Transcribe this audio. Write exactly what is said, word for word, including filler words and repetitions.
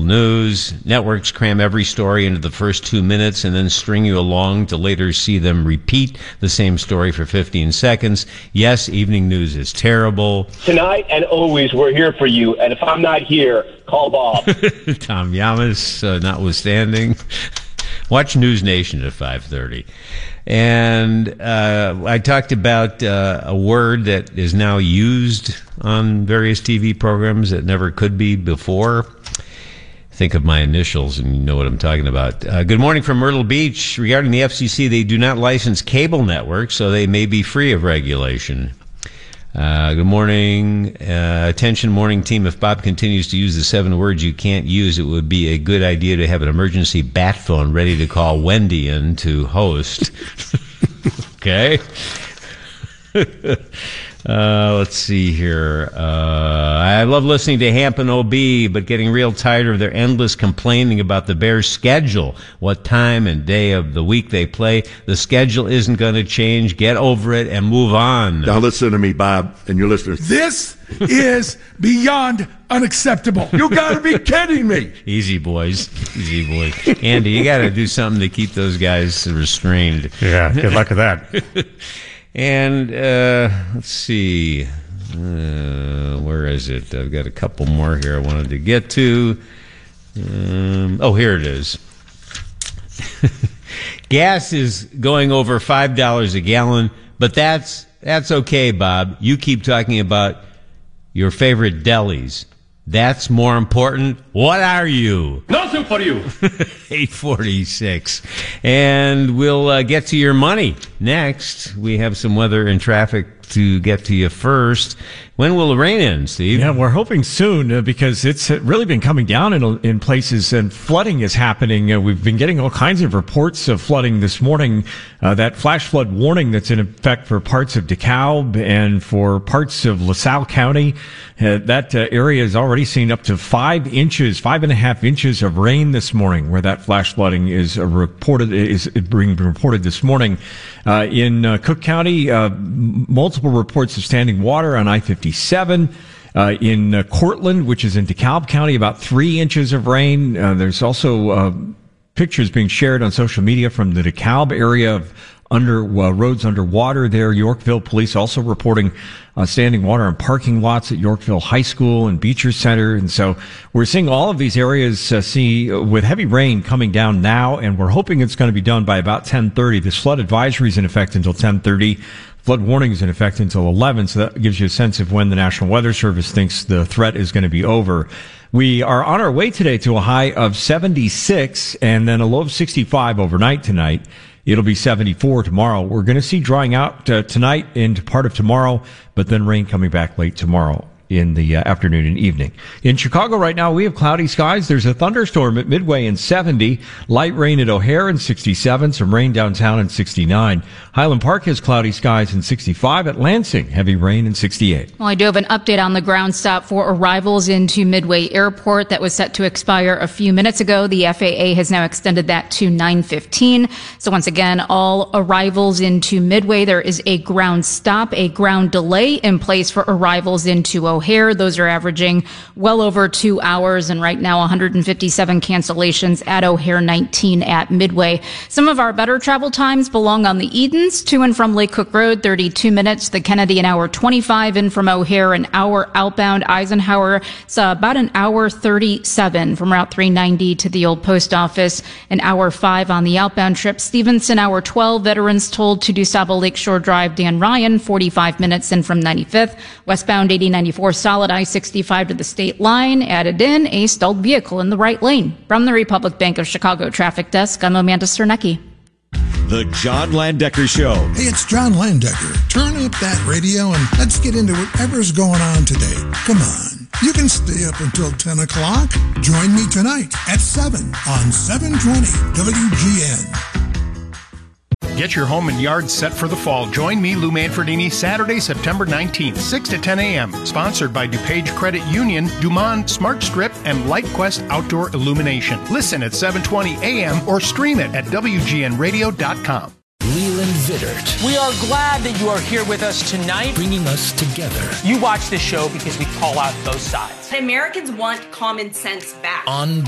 news. Networks cram every story into the first two minutes and then string you along to later see them repeat the same story for fifteen seconds. Yes, evening news is terrible. Tonight and always, we're here for you. And if I'm not here, call Bob. Tom Yamas, uh, notwithstanding. Watch News Nation at five thirty. And uh, I talked about uh, a word that is now used on various T V programs that never could be before. Think of my initials and you know what I'm talking about. Uh, good morning from Myrtle Beach. Regarding the F C C, they do not license cable networks, so they may be free of regulation. Uh, good morning. Uh, attention, morning team. If Bob continues to use the seven words you can't use, it would be a good idea to have an emergency bat phone ready to call Wendy in to host. Okay. Uh, let's see here. Uh, I love listening to Hampton O B, but getting real tired of their endless complaining about the Bears' schedule, what time and day of the week they play. The schedule isn't going to change. Get over it and move on. Now listen to me, Bob, and your listeners. This is beyond unacceptable. You got to be kidding me. Easy, boys. Easy, boys. Andy, you got to do something to keep those guys restrained. Yeah, good luck with that. And uh, let's see, uh, where is it? I've got a couple more here I wanted to get to. Um, oh, here it is. Gas is going over five dollars a gallon, but that's that's okay, Bob. You keep talking about your favorite delis. That's more important. What are you? Nothing for you. eight forty-six. And we'll uh, get to your money next. We have some weather and traffic to get to you first. When will the rain end, Steve? Yeah, we're hoping soon uh, because it's really been coming down in in places and flooding is happening. Uh, we've been getting all kinds of reports of flooding this morning. Uh, that flash flood warning that's in effect for parts of DeKalb and for parts of LaSalle County. Uh, that uh, area has already seen up to five inches, five and a half inches of rain this morning, where that flash flooding is uh, reported, is being reported this morning. Uh, in uh, Cook County, uh, multiple reports of standing water on I fifty-seven. Uh, in uh, Cortland, which is in DeKalb County, about three inches of rain. Uh, there's also uh, pictures being shared on social media from the DeKalb area of under uh, roads underwater there. Yorkville police also reporting uh, standing water in parking lots at Yorkville High School and Beecher Center. And so we're seeing all of these areas uh, see uh, with heavy rain coming down now, and we're hoping it's going to be done by about ten thirty. This flood advisory is in effect until ten thirty. Flood warning is in effect until eleven, so that gives you a sense of when the National Weather Service thinks the threat is going to be over. We are on our way today to a high of seventy-six and then a low of sixty-five overnight tonight. It'll be seventy-four tomorrow. We're going to see drying out uh, tonight into part of tomorrow, but then rain coming back late tomorrow in the uh, afternoon and evening. In Chicago right now, we have cloudy skies. There's a thunderstorm at Midway in seventy, light rain at O'Hare in sixty-seven, some rain downtown in sixty-nine. Highland Park has cloudy skies in sixty-five. At Lansing, heavy rain in sixty-eight. Well, I do have an update on the ground stop for arrivals into Midway Airport that was set to expire a few minutes ago. The F A A has now extended that to nine fifteen. So once again, all arrivals into Midway, there is a ground stop, a ground delay in place for arrivals into O'Hare. Those are averaging well over two hours, and right now one hundred fifty-seven cancellations at O'Hare, nineteen at Midway. Some of our better travel times belong on the Edens, to and from Lake Cook Road, thirty-two minutes. The Kennedy, an hour twenty-five. In from O'Hare, an hour outbound. Eisenhower, it's uh, about an hour thirty-seven from Route three ninety to the old post office, an hour five on the outbound trip. Stevenson, hour twelve. Veterans told to DuSable Lakeshore Drive, Dan Ryan, forty-five minutes in from ninety-fifth. Westbound eighty ninety-four solid I sixty-five to the state line. Added in a stalled vehicle in the right lane. From the Republic Bank of Chicago Traffic Desk, I'm Amanda Sternecki. The John Landecker Show. Hey, it's John Landecker. Turn up that radio and let's get into whatever's going on today. Come on. You can stay up until ten o'clock. Join me tonight at seven on seven twenty W G N. Get your home and yard set for the fall. Join me, Lou Manfredini, Saturday, September nineteenth, six to ten a.m. Sponsored by DuPage Credit Union, Dumont Smart Strip, and LightQuest Outdoor Illumination. Listen at seven twenty a.m. or stream it at W G N radio dot com. Leland Vittert. We are glad that you are here with us tonight. Bringing us together. You watch this show because we call out both sides. Americans want common sense back. On